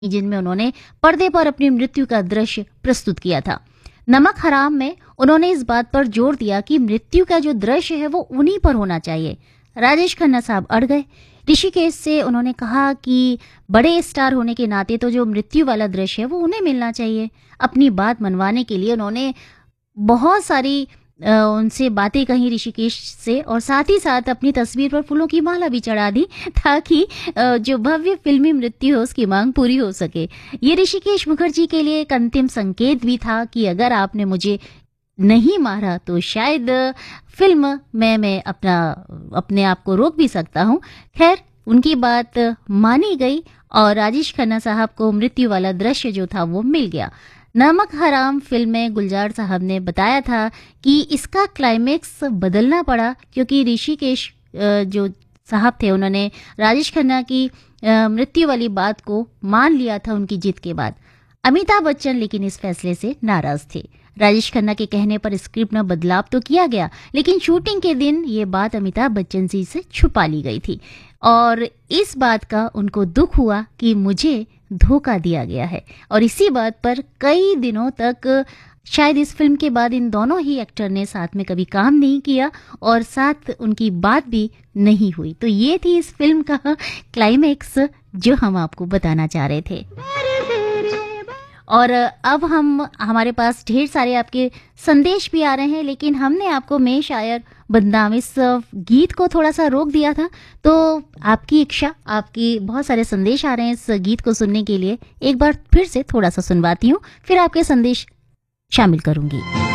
जिनमें उन्होंने पर्दे पर अपनी मृत्यु का दृश्य प्रस्तुत किया था। नमक हराम में उन्होंने इस बात पर जोर दिया कि मृत्यु का जो दृश्य है वो उन्हीं पर होना चाहिए। राजेश खन्ना साहब अड़ गए। ऋषिकेश से उन्होंने कहा कि बड़े स्टार होने के नाते तो जो मृत्यु वाला दृश्य है वो उन्हें मिलना चाहिए। अपनी बात मनवाने के लिए उन्होंने बहुत सारी उनसे बातें कही ऋषिकेश से, और साथ ही साथ अपनी तस्वीर पर फूलों की माला भी चढ़ा दी ताकि जो भव्य फिल्मी मृत्यु है उसकी मांग पूरी हो सके। ये ऋषिकेश मुखर्जी के लिए एक अंतिम संकेत भी था कि अगर आपने मुझे नहीं मारा तो शायद फिल्म में मैं अपने आप को रोक भी सकता हूँ। खैर, उनकी बात मानी गई और राजेश खन्ना साहब को मृत्यु वाला दृश्य जो था वो मिल गया। नमक हराम फिल्म में गुलजार साहब ने बताया था कि इसका क्लाइमेक्स बदलना पड़ा क्योंकि ऋषिकेश जो साहब थे उन्होंने राजेश खन्ना की मृत्यु वाली बात को मान लिया था उनकी जीत के बाद। अमिताभ बच्चन लेकिन इस फैसले से नाराज थे। राजेश खन्ना के कहने पर स्क्रिप्ट में बदलाव तो किया गया, लेकिन शूटिंग के दिन ये बात अमिताभ बच्चन जी से छुपा ली गई थी और इस बात का उनको दुख हुआ कि मुझे धोखा दिया गया है। और इसी बात पर कई दिनों तक शायद इस फिल्म के बाद इन दोनों ही एक्टर ने साथ में कभी काम नहीं किया और साथ उनकी बात भी नहीं हुई। तो ये थी इस फिल्म का क्लाइमेक्स जो हम आपको बताना चाह रहे थे। और अब हमारे पास ढेर सारे आपके संदेश भी आ रहे हैं, लेकिन हमने आपको मैं शायर बदनाम इस गीत को थोड़ा सा रोक दिया था। तो आपकी इच्छा, आपकी बहुत सारे संदेश आ रहे हैं इस गीत को सुनने के लिए। एक बार फिर से थोड़ा सा सुनवाती हूँ, फिर आपके संदेश शामिल करूंगी।